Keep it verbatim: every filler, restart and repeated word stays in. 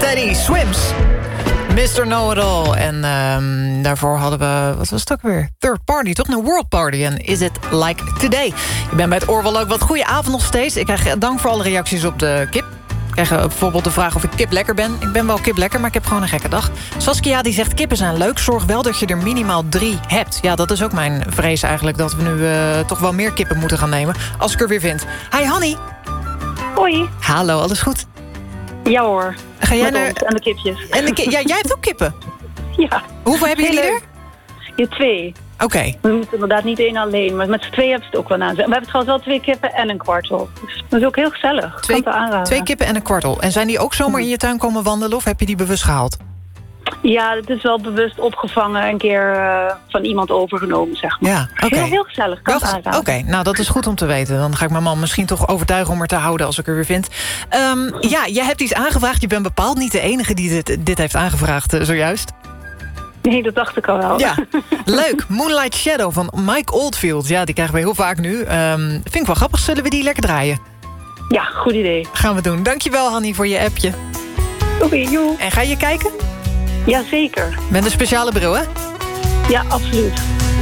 Teddy Swims. mister Know-It-All. En um, daarvoor hadden we, wat was het ook weer? Third Party, toch? Een World Party. En Is It Like Today? Ik ben bij het Oorwel ook. Wat goeie avond nog steeds. Ik krijg dank voor alle reacties op de kip. Ik krijg bijvoorbeeld de vraag of ik kip lekker ben. Ik ben wel kip lekker, maar ik heb gewoon een gekke dag. Saskia die zegt, kippen zijn leuk. Zorg wel dat je er minimaal drie hebt. Ja, dat is ook mijn vrees eigenlijk. Dat we nu uh, toch wel meer kippen moeten gaan nemen. Als ik er weer vind. Hi, Hanny. Hoi. Hallo, alles goed? Ja hoor. Ga jij Met naar... ons en de kipjes. En de ki... Ja, jij hebt ook kippen? Ja. Hoeveel hebben jullie er? Je twee. Oké. Okay. We moeten inderdaad niet één alleen, maar met z'n twee hebben ze het ook wel aan. We hebben trouwens wel twee kippen en een kwartel. Dus dat is ook heel gezellig. Twee, kan het aanraden. twee kippen en een kwartel. En zijn die ook zomaar in je tuin komen wandelen of heb je die bewust gehaald? Ja, het is wel bewust opgevangen, een keer uh, van iemand overgenomen, zeg maar. Ja, oké. Okay. Heel, heel gezellig, kan het aanraden. Oké, okay, nou dat is goed om te weten. Dan ga ik mijn man misschien toch overtuigen om er te houden als ik er weer vind. Um, ja, jij hebt iets aangevraagd. Je bent bepaald niet de enige die dit, dit heeft aangevraagd uh, zojuist. Nee, dat dacht ik al wel. Ja, leuk. Moonlight Shadow van Mike Oldfield. Ja, die krijgen we heel vaak nu. Um, vind ik wel grappig. Zullen we die lekker draaien? Ja, goed idee. Gaan we doen. Dankjewel, Hanny, voor je appje. Oké, okay, joe. En ga je kijken? Jazeker. Met een speciale bril, hè? Ja, absoluut.